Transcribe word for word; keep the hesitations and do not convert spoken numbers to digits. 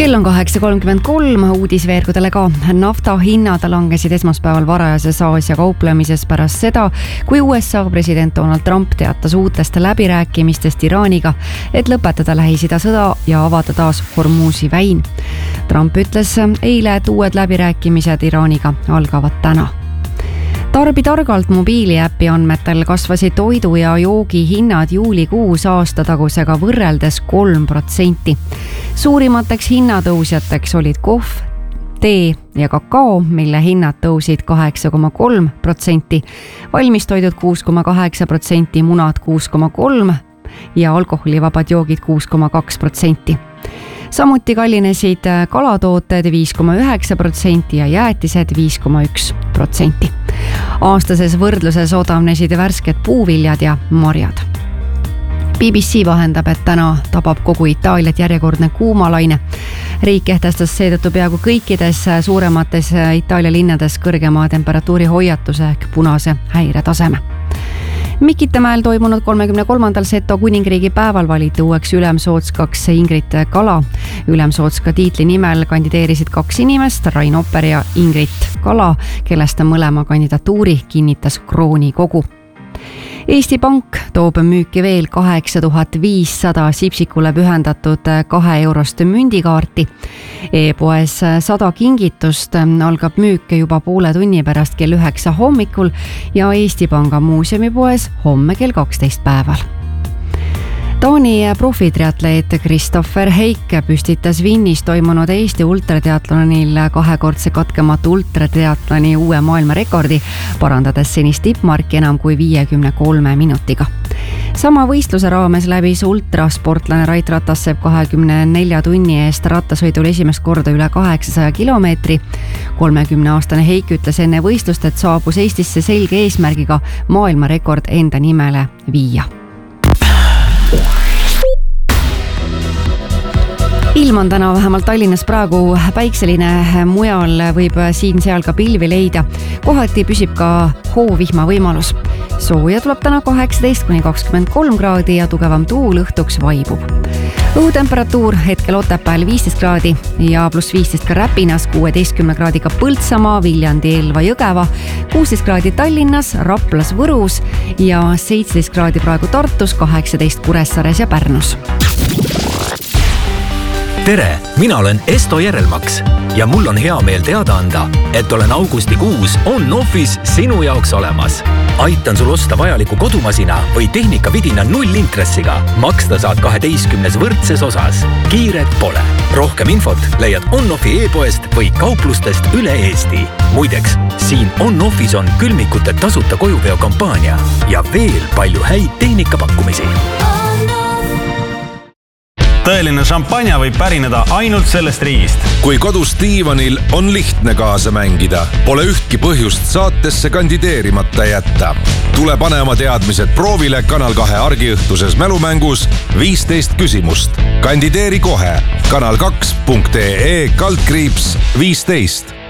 Kell on kaheksa kolmkümmend kolm, uudisveergudele ka. Nafta hinnad langesid esmaspäeval varajases Aasia kauplemises pärast seda, kui U S A president Donald Trump teatas uutest läbirääkimistest Iraaniga, et lõpetada Lähis-Ida sõda ja avada taas Hormuzi väin. Trump ütles eile, et uued läbirääkimised Iraaniga algavad täna. Tarbi targalt mobiiliäpi andmetel kasvasid toidu ja joogi hinnad juulikuus aastatagusega võrreldes kolm protsenti. Suurimateks hinnatõusjateks olid kohv, tee ja kakao, mille hinnad tõusid kaheksa koma kolm protsenti, valmistoidud kuus koma kaheksa protsenti, munad kuus koma kolm ja alkoholivabad joogid kuus koma kaks protsenti. Samuti kallinesid kalatooted viis koma üheksa protsenti ja jäätised viis koma üks protsenti. Aastases võrdluses odavnesid värsked puuviljad ja marjad. B B C vahendab, et täna tabab kogu Itaaliat järjekordne kuumalaine. Riik kehtestas seetõttu peaaegu kõikides suuremates Itaalia linnades kõrgema temperatuuri hoiatuse ehk punase häiretaseme. Mikitamäel toimunud kolmekümne kolmandal Seto kuningriigi päeval valiti uueks ülemsootskaks Ingrid Kala. Ülemsootska tiitli nimel kandideerisid kaks inimest, Rain Opper ja Ingrid Kala, kellest mõlema kandidatuuri kinnitas kroonikogu. Eesti Pank toob müüki veel kaheksa tuhat viissada Sipsikule pühendatud kahe eurost mündikaarti. E-poes sada kingitust algab müük juba poole tunni pärast kell üheksa hommikul ja Eesti Panga muuseumipoes homme kell kaksteist päeval. Taani profitriatleet Kristoffer Heik püstitas Vinnis toimunud Eesti ultrateatlonil kahekordse katkematu ultrateatloni uue maailmarekordi, parandades senist tippmarki enam kui viiekümne kolme minutiga. Sama võistluse raames läbis ultrasportlane Rait Ratassepp kahekümne nelja tunni eest rattasõidul esimest korda üle kaheksasaja kilomeetri. kolmekümneaastane Heik ütles enne võistlust, et saabus Eestisse selge eesmärgiga maailmarekord enda nimele viia. Ilm on täna vähemalt Tallinnas praegu päikseline, mujal võib siin-seal ka pilvi leida. Kohati püsib ka hoovihma võimalus. Sooja tuleb täna kaheksateist kuni kakskümmend kolm kraadi ja tugevam tuul õhtuks vaibub. Õhutemperatuur hetkel Otepääl viisteist kraadi ja pluss viisteist ka Räpinas, kuueteistkümne kraadiga Põltsamaa, Viljandi, Elva, Jõgeva, kuusteist kraadi Tallinnas, Raplas, Võrus ja seitseteist kraadi praegu Tartus, kaheksateist Kuressaares ja Pärnus. Tere, mina olen Esto Järelmaks ja mul on hea meel teada anda, et olen augustikuus on-offis sinu jaoks olemas. Aitan sul osta vajaliku kodumasina või tehnikavidina nullintressiga. Maksta saad kaheteistkümnes võrdses osas. Kiiret pole. Rohkem infot leiad on-offi e-poest või kauplustest üle Eesti. Muideks, siin on-offis on külmikute tasuta kojuveo kampaania ja veel palju häid tehnikapakkumisi. Tõeline šampanja võib pärineda ainult sellest riigist. Kui kodus diivanil on lihtne kaasa mängida, pole ühtki põhjust saatesse kandideerimata jätta. Tule pane oma teadmised proovile Kanal kahe argiõhtuses mälumängus viisteist küsimust. Kandideeri kohe kanal kaks punkt ee kaldkriips viisteist.